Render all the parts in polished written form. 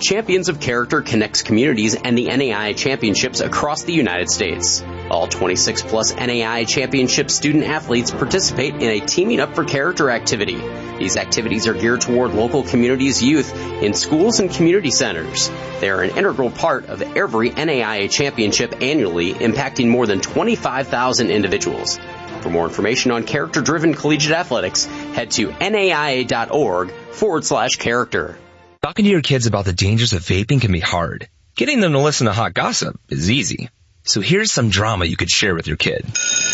Champions of Character connects communities and the NAIA Championships across the United States. All 26-plus NAIA Championship student athletes participate in a Teaming Up for Character activity. These activities are geared toward local communities' youth in schools and community centers. They are an integral part of every NAIA Championship annually, impacting more than 25,000 individuals. For more information on character-driven collegiate athletics, head to naia.org/character. Talking to your kids about the dangers of vaping can be hard. Getting them to listen to hot gossip is easy. So here's some drama you could share with your kid.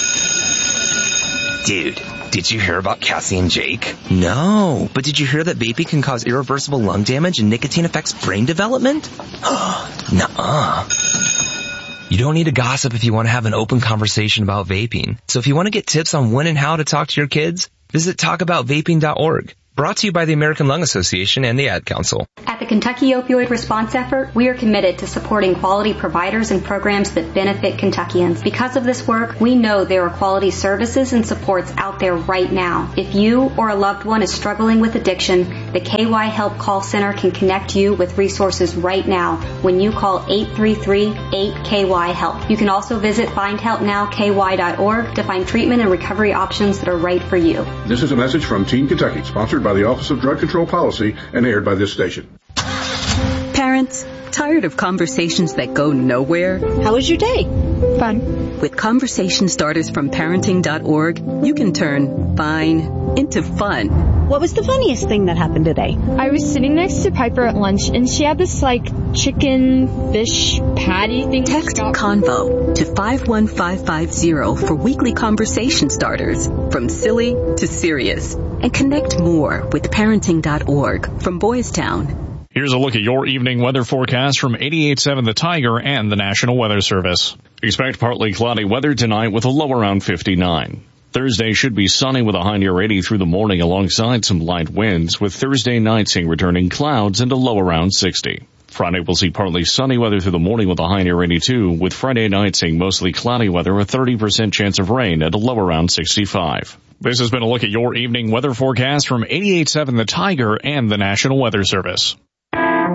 Dude, did you hear about Cassie and Jake? No, but did you hear that vaping can cause irreversible lung damage and nicotine affects brain development? Nuh-uh. You don't need to gossip if you want to have an open conversation about vaping. So if you want to get tips on when and how to talk to your kids, visit talkaboutvaping.org. Brought to you by the American Lung Association and the Ad Council. At the Kentucky Opioid Response Effort, we are committed to supporting quality providers and programs that benefit Kentuckians. Because of this work, we know there are quality services and supports out there right now. If you or a loved one is struggling with addiction, the KY Help Call Center can connect you with resources right now when you call 833-8KY-HELP. You can also visit findhelpnowky.org to find treatment and recovery options that are right for you. This is a message from Teen Kentucky, sponsored by the Office of Drug Control Policy and aired by this station. Parents, tired of conversations that go nowhere? How was your day? Fun. With conversation starters from parenting.org, you can turn fine into fun. What was the funniest thing that happened today? I was sitting next to Piper at lunch, and she had this, chicken fish patty thing. Text CONVO to 51550 for weekly conversation starters, from silly to serious. And connect more with parenting.org from Boys Town. Here's a look at your evening weather forecast from 88.7 The Tiger and the National Weather Service. Expect partly cloudy weather tonight with a low around 59. Thursday should be sunny with a high near 80 through the morning alongside some light winds, with Thursday night seeing returning clouds and a low around 60. Friday will see partly sunny weather through the morning with a high near 82, with Friday night seeing mostly cloudy weather, a 30% chance of rain at a low around 65. This has been a look at your evening weather forecast from 88.7 The Tiger and the National Weather Service.